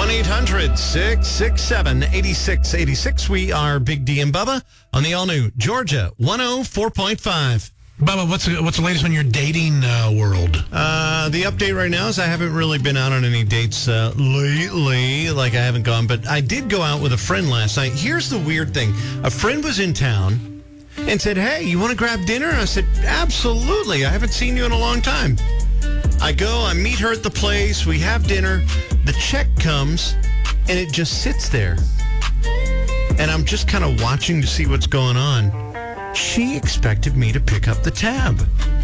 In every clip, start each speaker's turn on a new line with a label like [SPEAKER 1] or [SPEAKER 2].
[SPEAKER 1] 1-800-667-8686. We are Big D and Bubba on the all-new Georgia 104.5.
[SPEAKER 2] Bubba, what's the latest on your dating world?
[SPEAKER 1] The update right now is I haven't really been out on any dates lately. Like, I haven't gone, but I did go out with a friend last night. Here's the weird thing. A friend was in town and said, hey, you want to grab dinner? I said, absolutely. I haven't seen you in a long time. I go, I meet her at the place. We have dinner. The check comes, and it just sits there. And I'm just kind of watching to see what's going on. She expected me to pick up the tab.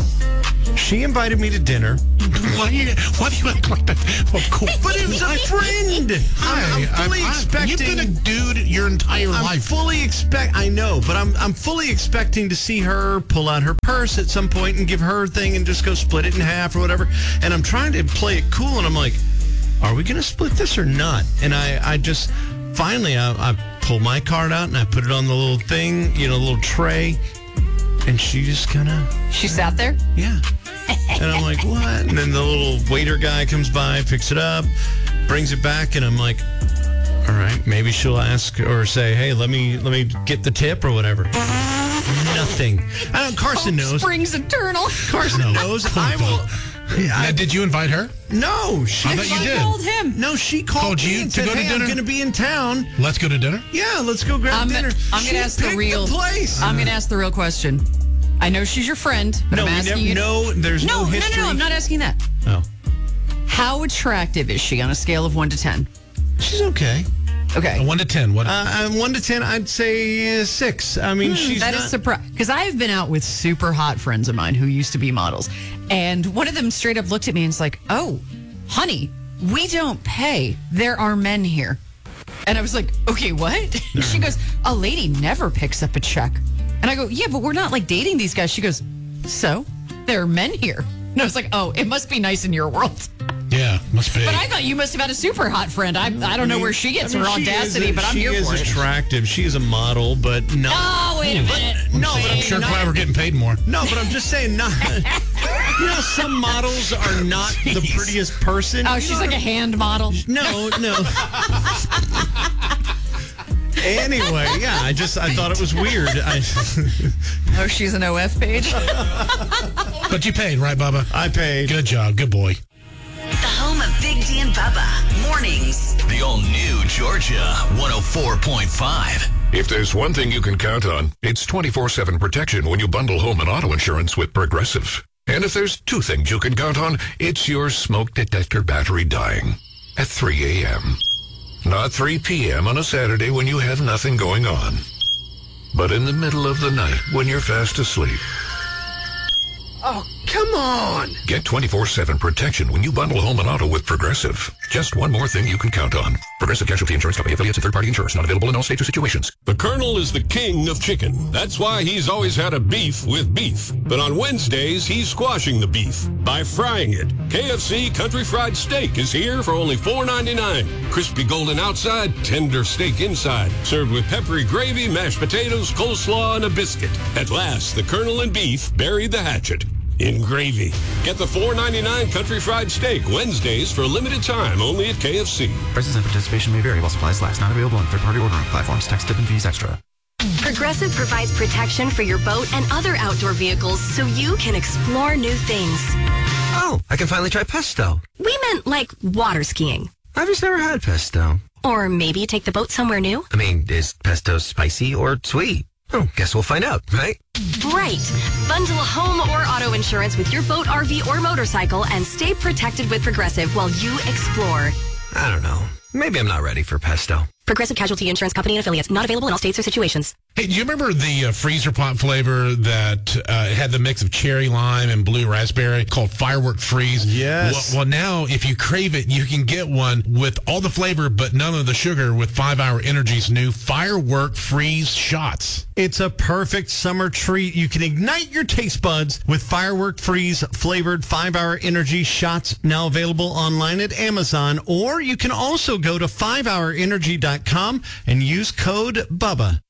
[SPEAKER 1] She invited me to dinner.
[SPEAKER 2] Why do you act like that? Of course.
[SPEAKER 1] But it was a friend. I'm fully expecting.
[SPEAKER 2] You've been a dude your entire life.
[SPEAKER 1] I know, but I'm fully expecting to see her pull out her purse at some point and give her thing and just go split it in half or whatever. And I'm trying to play it cool, and I'm like, are we going to split this or not? And I just, finally, I pull my card out and I put it on the little thing, the little tray. And she just kind of...
[SPEAKER 3] She sat there?
[SPEAKER 1] Yeah. And I'm like, what? And then the little waiter guy comes by, picks it up, brings it back, and I'm like, all right, maybe she'll ask or say, hey, let me get the tip or whatever. Nothing. I don't. Carson knows.
[SPEAKER 3] Springs eternal.
[SPEAKER 1] Carson knows. I will...
[SPEAKER 2] Now, did you invite her?
[SPEAKER 1] No.
[SPEAKER 2] I thought you did.
[SPEAKER 3] Called him.
[SPEAKER 1] No, she called
[SPEAKER 2] you
[SPEAKER 1] me and
[SPEAKER 2] to
[SPEAKER 1] said,
[SPEAKER 2] go to
[SPEAKER 1] hey,
[SPEAKER 2] dinner?
[SPEAKER 1] I'm going to be in town.
[SPEAKER 2] Let's go to dinner?
[SPEAKER 1] Yeah, let's go grab dinner.
[SPEAKER 3] I'm going to ask the real
[SPEAKER 1] place.
[SPEAKER 3] I'm going to ask the real question. I know she's your friend, but I'm asking you.
[SPEAKER 1] There's no history.
[SPEAKER 3] No, I'm not asking that.
[SPEAKER 1] Oh.
[SPEAKER 3] How attractive is she on a scale of 1 to 10?
[SPEAKER 1] She's okay.
[SPEAKER 3] Okay.
[SPEAKER 2] 1 to 10. What?
[SPEAKER 1] 1 to 10, I'd say 6. I mean, she's
[SPEAKER 3] that is surprising. Because I have been out with super hot friends of mine who used to be models. And one of them straight up looked at me and was like, oh, honey, we don't pay. There are men here. And I was like, okay, what? She goes, a lady never picks up a check. And I go, yeah, but we're not like dating these guys. She goes, so there are men here. And I was like, oh, it must be nice in your world.
[SPEAKER 2] Yeah, must be.
[SPEAKER 3] But I thought you must have had a super hot friend. I don't know where she gets her audacity, but I'm here for it.
[SPEAKER 1] She is attractive. She's a model, but no.
[SPEAKER 3] Oh, wait a minute.
[SPEAKER 1] No, but
[SPEAKER 2] I'm sure glad we're getting paid more.
[SPEAKER 1] No, but I'm just saying, not. Some models are not the prettiest person.
[SPEAKER 3] Oh, she's like a hand model.
[SPEAKER 1] No. Anyway, yeah, I thought it was weird.
[SPEAKER 3] Oh, she's an OF page.
[SPEAKER 2] But you paid, right, Bubba?
[SPEAKER 1] I paid.
[SPEAKER 2] Good job. Good boy.
[SPEAKER 4] The home of Big D and Bubba. Mornings.
[SPEAKER 5] The all-new Georgia 104.5.
[SPEAKER 6] If there's one thing you can count on, it's 24/7 protection when you bundle home and auto insurance with Progressive. And if there's two things you can count on, it's your smoke detector battery dying at 3 a.m. Not 3 p.m. on a Saturday when you have nothing going on, but in the middle of the night when you're fast asleep.
[SPEAKER 1] Oh, come on.
[SPEAKER 6] Get 24/7 protection when you bundle home and auto with Progressive. Just one more thing you can count on. Progressive Casualty Insurance Company, affiliates and third-party insurance, not available in all states or situations.
[SPEAKER 7] The Colonel is the king of chicken. That's why he's always had a beef with beef. But on Wednesdays, he's squashing the beef by frying it. KFC Country Fried Steak is here for only $4.99. Crispy golden outside, tender steak inside. Served with peppery gravy, mashed potatoes, coleslaw, and a biscuit. At last, the Colonel and beef buried the hatchet in gravy. Get the $4.99 Country Fried Steak Wednesdays for a limited time only at KFC.
[SPEAKER 8] Prices and participation may vary while supplies last. Not available on third-party ordering platforms. Tax, tip, and fees extra.
[SPEAKER 4] Progressive provides protection for your boat and other outdoor vehicles so you can explore new things.
[SPEAKER 8] Oh, I can finally try pesto.
[SPEAKER 4] We meant like water skiing.
[SPEAKER 8] I've just never had pesto.
[SPEAKER 4] Or maybe take the boat somewhere new.
[SPEAKER 8] I mean, is pesto spicy or sweet? Oh, guess we'll find out, right?
[SPEAKER 4] Right. Bundle home or auto insurance with your boat, RV, or motorcycle and stay protected with Progressive while you explore.
[SPEAKER 8] I don't know. Maybe I'm not ready for pesto.
[SPEAKER 4] Progressive Casualty Insurance Company and affiliates. Not available in all states or situations.
[SPEAKER 2] Hey, do you remember the freezer pop flavor that had the mix of cherry lime and blue raspberry called Firework Freeze?
[SPEAKER 1] Yes.
[SPEAKER 2] Well, now, if you crave it, you can get one with all the flavor but none of the sugar with 5 Hour Energy's new Firework Freeze shots.
[SPEAKER 1] It's a perfect summer treat. You can ignite your taste buds with Firework Freeze flavored 5 Hour Energy shots, now available online at Amazon, or you can also go to 5hourenergy.com and use code BUBBA.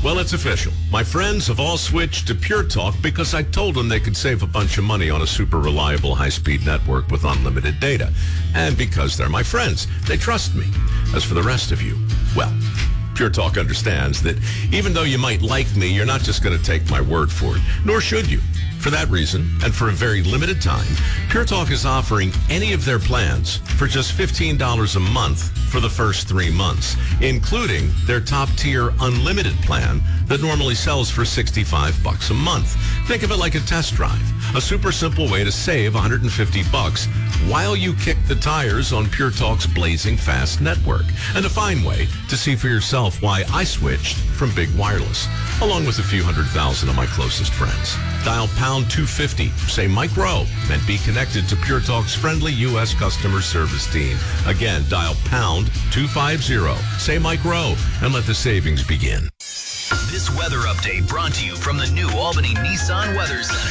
[SPEAKER 7] Well, it's official. My friends have all switched to Pure Talk because I told them they could save a bunch of money on a super reliable high-speed network with unlimited data. And because they're my friends, they trust me. As for the rest of you, well, Pure Talk understands that even though you might like me, you're not just going to take my word for it, nor should you. For that reason, and for a very limited time, Pure Talk is offering any of their plans for just $15 a month for the first 3 months, including their top-tier unlimited plan that normally sells for $65 a month. Think of it like a test drive, a super simple way to save $150 while you kick the tires on Pure Talk's blazing fast network, and a fine way to see for yourself why I switched from Big Wireless, along with a few 100,000 of my closest friends. Dial pound 250, say Mike Rowe, and be connected to Pure Talk's friendly U.S. customer service team. Again, dial pound 250, say Mike Rowe, and let the savings begin.
[SPEAKER 5] This weather update brought to you from the new Albany Nissan Weather Center.